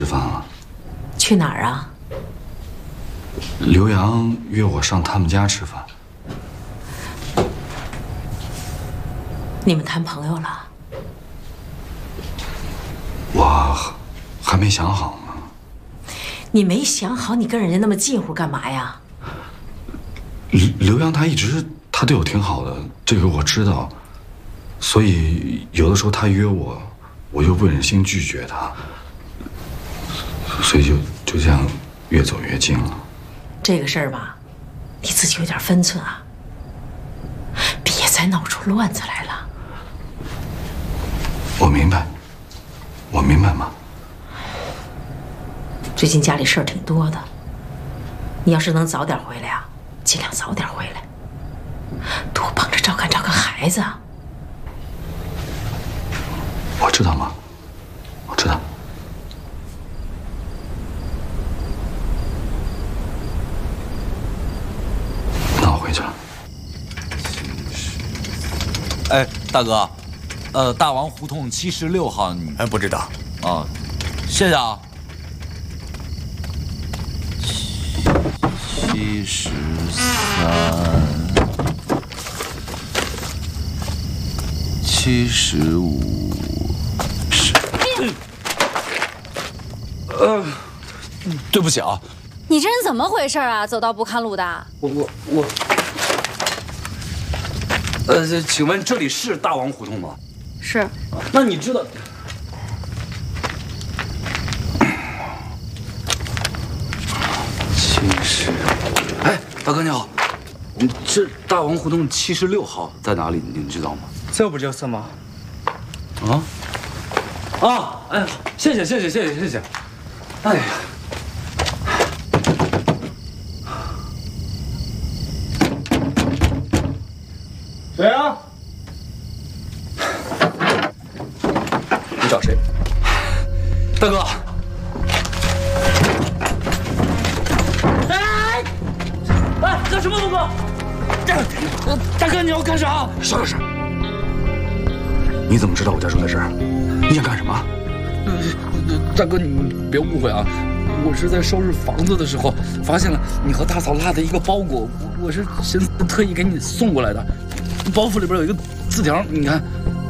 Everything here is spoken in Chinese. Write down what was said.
饭了。 去哪儿啊？ 刘洋约我上他们家吃饭。 你们谈朋友了？ 我还没想好呢。 你没想好，你跟人家那么近乎干嘛呀？ 刘洋他一直对我挺好的，这个我知道，所以有的时候他约我，我又不忍心拒绝他，所以就这样越走越近了。 这个事儿吧，你自己有点分寸啊，别再闹出乱子来了。 我明白，我明白妈。 最近家里事儿挺多的，你要是能早点回来啊，尽量早点回来，多帮着照看照看孩子啊。 我知道妈，我知道。那我回去了。 哎，大哥，大王胡同76号，你不知道。 哦，谢谢啊。73、75、对不起啊。 你这人怎么回事啊？走道不看路的。 我，请问这里是大王胡同吗？ 是。 那你知道？哎，大哥你好，这大王胡同76号在哪里？您知道吗？ 这不就是吗？ 哎，谢谢。哎呀， 谁啊？ 你找谁？大哥。干什么，龙哥？大哥，你要干啥？ 邵老师，你怎么知道我家住在这儿？你想干什么？ 大哥，你别误会啊，我是在收拾房子的时候发现了你和大嫂落的一个包裹，我是寻思特意给你送过来的。包袱里边有一个字条，你看。